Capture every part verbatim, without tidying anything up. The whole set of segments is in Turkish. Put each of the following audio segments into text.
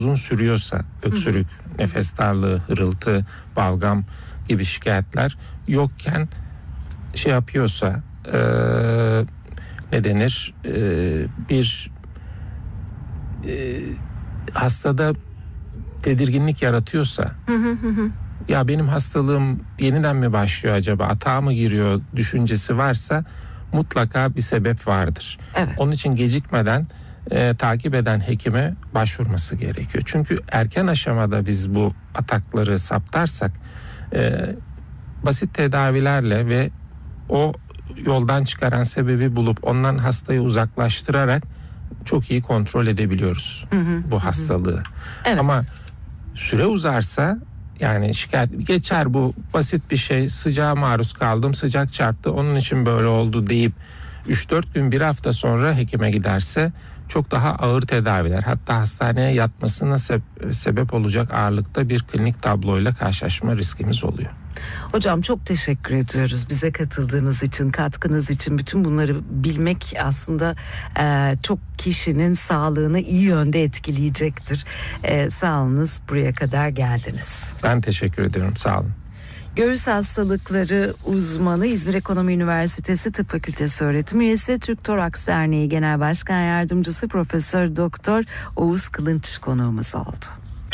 uzun sürüyorsa, öksürük, nefes darlığı, hırıltı, balgam gibi şikayetler yokken şey yapıyorsa, e, ne denir, e, bir e, hastada tedirginlik yaratıyorsa, ya benim hastalığım yeniden mi başlıyor acaba, atağa mı giriyor düşüncesi varsa mutlaka bir sebep vardır. Evet. Onun için gecikmeden e, takip eden hekime başvurması gerekiyor. Çünkü erken aşamada biz bu atakları saptarsak e, basit tedavilerle ve o yoldan çıkaran sebebi bulup ondan hastayı uzaklaştırarak çok iyi kontrol edebiliyoruz Hı hı, bu hı. hastalığı. Evet. Ama süre uzarsa, yani şikayet geçer, bu basit bir şey, sıcağa maruz kaldım, sıcak çarptı, onun için böyle oldu deyip üç dört gün, bir hafta sonra hekime giderse çok daha ağır tedaviler, hatta hastaneye yatmasına sebe- sebep olacak ağırlıkta bir klinik tabloyla karşılaşma riskimiz oluyor. Hocam çok teşekkür ediyoruz bize katıldığınız için, katkınız için. Bütün bunları bilmek aslında e, çok kişinin sağlığını iyi yönde etkileyecektir. E, sağ olunuz, buraya kadar geldiniz. Ben teşekkür ediyorum, sağ olun. Göğüs hastalıkları uzmanı, İzmir Ekonomi Üniversitesi Tıp Fakültesi öğretim üyesi, Türk Toraks Derneği Genel Başkan Yardımcısı Profesör Doktor Oğuz Kılınç konuğumuz oldu.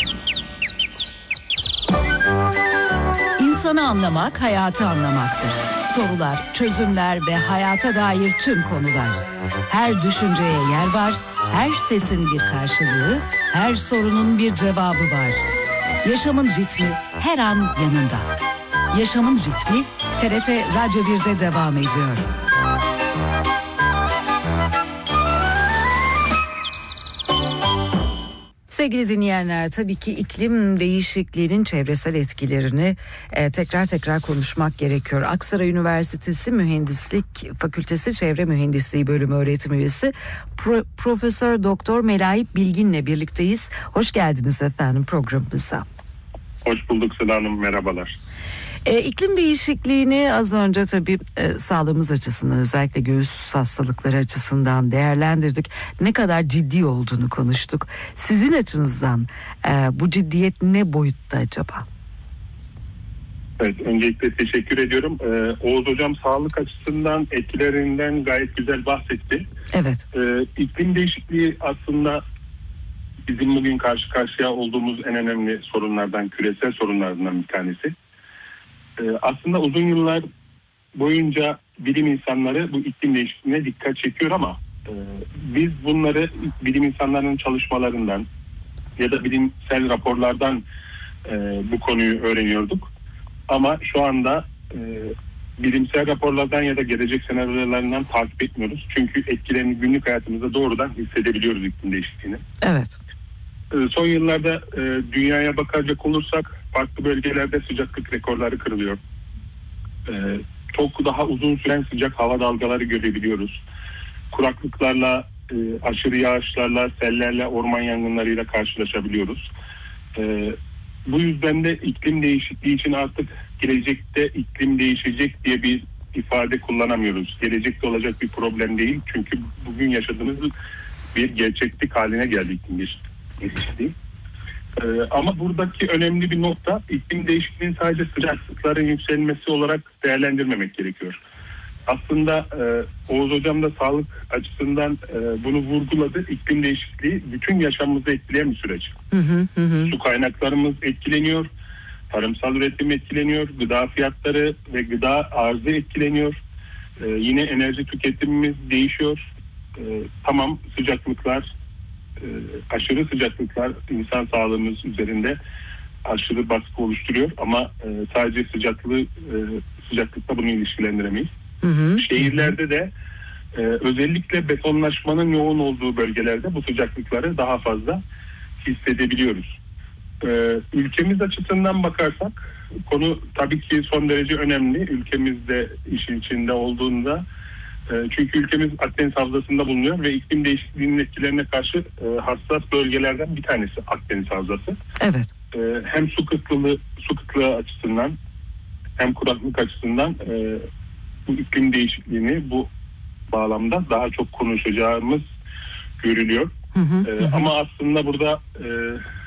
İnsanı anlamak, hayatı anlamaktır. Sorular, çözümler ve hayata dair tüm konular. Her düşünceye yer var, her sesin bir karşılığı, her sorunun bir cevabı var. Yaşamın ritmi her an yanında. Yaşamın ritmi T R T Radyo bir'de devam ediyor. Sevgili dinleyenler, tabii ki iklim değişikliğinin çevresel etkilerini e, tekrar tekrar konuşmak gerekiyor. Aksaray Üniversitesi Mühendislik Fakültesi Çevre Mühendisliği Bölümü öğretim üyesi Pro, Profesör Doktor Melaip Bilgin'le birlikteyiz. Hoş geldiniz efendim programımıza. Hoş bulduk Sıla Hanım, merhabalar. E, iklim değişikliğini az önce tabii e, sağlığımız açısından, özellikle göğüs hastalıkları açısından değerlendirdik. Ne kadar ciddi olduğunu konuştuk. Sizin açınızdan e, bu ciddiyet ne boyutta acaba? Evet, öncelikle teşekkür ediyorum. Ee, Oğuz Hocam sağlık açısından etkilerinden gayet güzel bahsetti. Evet. Ee, iklim değişikliği aslında bizim bugün karşı karşıya olduğumuz en önemli sorunlardan, küresel sorunlardan bir tanesi. Ee, aslında uzun yıllar boyunca bilim insanları bu iklim değişikliğine dikkat çekiyor ama e, biz bunları bilim insanlarının çalışmalarından ya da bilimsel raporlardan e, bu konuyu öğreniyorduk. Ama şu anda e, bilimsel raporlardan ya da gelecek senaryolarından takip etmiyoruz. Çünkü etkilerini günlük hayatımızda doğrudan hissedebiliyoruz iklim değişikliğini. Evet. E, son yıllarda e, dünyaya bakacak olursak farklı bölgelerde sıcaklık rekorları kırılıyor. E, çok daha uzun süren sıcak hava dalgaları görebiliyoruz. Kuraklıklarla, e, aşırı yağışlarla, sellerle, orman yangınlarıyla karşılaşabiliyoruz. E, bu yüzden de iklim değişikliği için artık gelecekte iklim değişecek diye bir ifade kullanamıyoruz. Gelecekte olacak bir problem değil. Çünkü bugün yaşadığımız bir gerçeklik haline geldi iklim değişikliği. Ee, ama buradaki önemli bir nokta, iklim değişikliğinin sadece sıcaklıkların yükselmesi olarak değerlendirmemek gerekiyor. Aslında e, Oğuz Hocam da sağlık açısından e, bunu vurguladı. İklim değişikliği bütün yaşamımızı etkileyen bir süreç. Hı hı hı. Su kaynaklarımız etkileniyor, tarımsal üretim etkileniyor, gıda fiyatları ve gıda arzı etkileniyor. E, yine enerji tüketimimiz değişiyor. E, tamam sıcaklıklar, e, aşırı sıcaklıklar insan sağlığımız üzerinde aşırı baskı oluşturuyor ama e, sadece sıcaklığı e, sıcaklıkla bunu ilişkilendiremeyiz. Hı hı. Şehirlerde de e, özellikle betonlaşmanın yoğun olduğu bölgelerde bu sıcaklıkları daha fazla hissedebiliyoruz. E, ülkemiz açısından bakarsak konu tabii ki son derece önemli. Ülkemizde işin içinde olduğunda e, çünkü ülkemiz Akdeniz Havzası'nda bulunuyor ve iklim değişikliğinin etkilerine karşı e, hassas bölgelerden bir tanesi Akdeniz Havzası. Evet. E, hem su kıtlığı, su kıtlığı açısından hem kuraklık açısından e, bu iklim değişikliğini bu bağlamda daha çok konuşacağımız görülüyor. Hı hı, E, hı hı. ama aslında burada e,